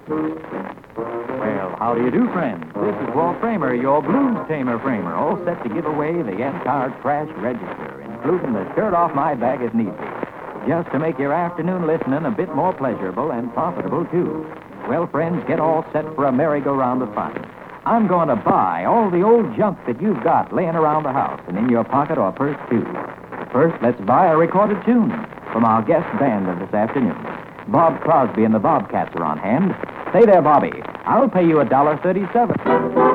Well, how do you do, friends? This is Walt Framer, your blues tamer framer, all set to give away the entire trash register, including the shirt off my back if need be, just to make your afternoon listening a bit more pleasurable and profitable, too. Well, friends, get all set for a merry-go-round of fun. I'm going to buy all the old junk that you've got laying around the house and in your pocket or purse, too. But first, let's buy a recorded tune from our guest band of this afternoon. Bob Crosby and the Bobcats are on hand. Stay there, Bobby. I'll pay you $1.37.